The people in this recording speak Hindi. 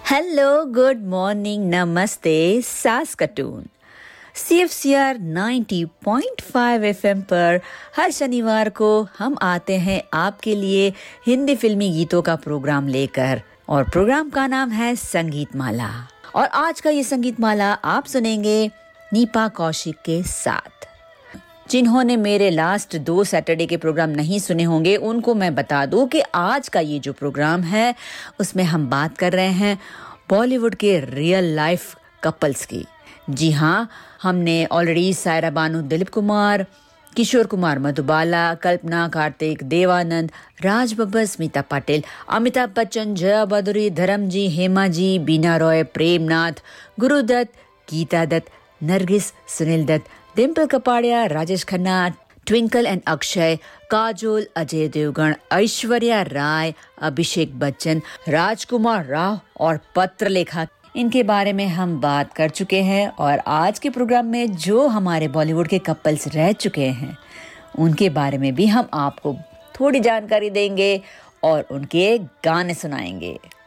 हेलो, गुड मॉर्निंग, नमस्ते, सास्कटून। CFCR 90.5 FM पर हर शनिवार को हम आते हैं आपके लिए हिंदी फिल्मी गीतों का प्रोग्राम लेकर, और प्रोग्राम का नाम है संगीत माला। और आज का ये संगीत माला आप सुनेंगे नीपा कौशिक के साथ। जिन्होंने मेरे लास्ट 2 सैटरडे के प्रोग्राम नहीं सुने होंगे उनको मैं बता दूं कि आज का ये जो प्रोग्राम है उसमें हम बात कर रहे हैं बॉलीवुड के रियल लाइफ कपल्स की। जी हाँ, हमने ऑलरेडी सायरा बानू दिलीप कुमार, किशोर कुमार मधुबाला, कल्पना कार्तिक, देवानंद, राज बब्बर, स्मिता पाटिल, अमिताभ बच्चन, जया बहादुरी, धर्मजी, हेमा जी, बीना रॉय, प्रेमनाथ, गुरुदत्त, गीता दत्त, नरगिस, सुनील दत्त, डिम्पल कपाड़िया, राजेश खन्ना, ट्विंकल एंड अक्षय, काजोल, अजय देवगन, ऐश्वर्या राय, अभिषेक बच्चन, राजकुमार राव और पत्रलेखा, इनके बारे में हम बात कर चुके हैं। और आज के प्रोग्राम में जो हमारे बॉलीवुड के कपल्स रह चुके हैं उनके बारे में भी हम आपको थोड़ी जानकारी देंगे और उनके गाने सुनाएंगे।